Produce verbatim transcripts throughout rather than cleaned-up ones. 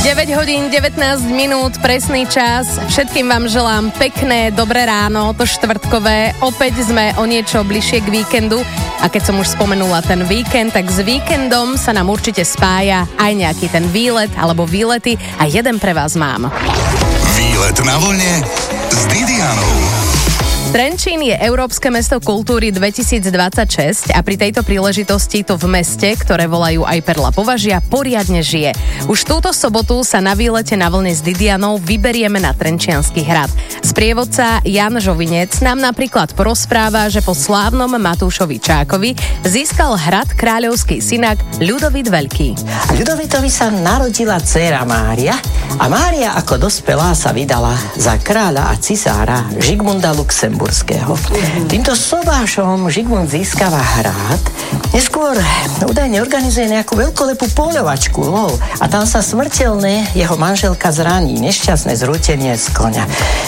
deväť hodín devätnásť minút, presný čas. Všetkým vám želám pekné, dobré ráno, to štvrtkové. Opäť sme o niečo bližšie k víkendu. A keď som už spomenula ten víkend, tak s víkendom sa nám určite spája aj nejaký ten výlet alebo výlety a jeden pre vás mám. Výlet na vlne s Didianou. Trenčín je Európske mesto kultúry dvetisícdvadsaťšesť a pri tejto príležitosti to v meste, ktoré volajú aj Perla považia, poriadne žije. Už túto sobotu sa na výlete na vlne s Didianou vyberieme na Trenčiansky hrad. Sprievodca Jan Žovinec nám napríklad porozpráva, že po slávnom Matúšovi Čákovi získal hrad kráľovský synak Ľudovít Veľký. Ľudovitovi sa narodila dcéra Mária a Mária ako dospelá sa vydala za kráľa a cisára Žigmunda Luxemburského. Týmto sobášom Žigmund získava hrad, neskôr údajne organizuje nejakú veľkolepú poľovačku, lov, a tam sa smrteľne jeho manželka zraní, nešťastné zrútenie z koňa.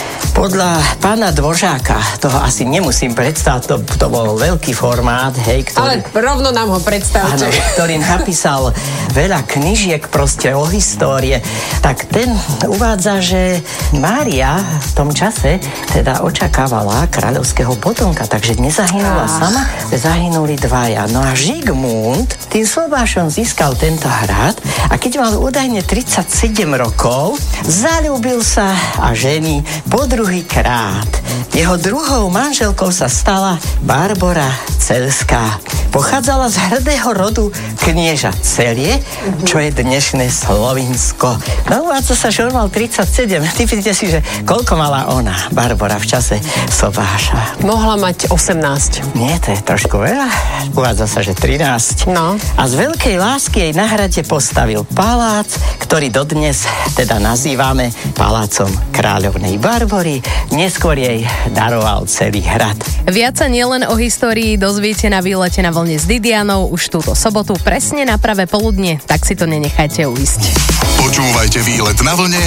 Podľa pána Dvořáka, toho asi nemusím predstaviť, to, to bol veľký formát, hej, ktorý... Ale rovno nám ho predstavte. Áno, ktorý napísal veľa knižiek proste o histórie, tak ten uvádza, že Mária v tom čase teda očakávala kráľovského potomka, takže nezahynula ah. sama, zahynuli dvaja. No a Žigmund tým sobášom získal tento hrad a keď mal údajne tridsaťsedem rokov, zaľúbil sa a žení po druhý krát. Jeho druhou manželkou sa stala Barbora Celská. Pochádzala z hrdého rodu knieža Celie, čo je dnešné Slovinsko. No uvádza sa, že on mal tridsaťsedem. Typite si, že koľko mala ona, Barbara, v čase sobáša? Mohla mať osemnásť. Nie, to je trošku veľa. Uvádza sa, že trinásť. No. A z veľkej lásky jej na hrade postavil palác, ktorý dodnes teda nazývame palácom kráľovnej Barbory. Neskôr jej daroval celý hrad. Viac sa nielen o histórii dozviete na výlete na vlne s Didianou už túto sobotu presne na pravé poludne, tak si to nenechajte uísť. Počúvajte Výlet na vlne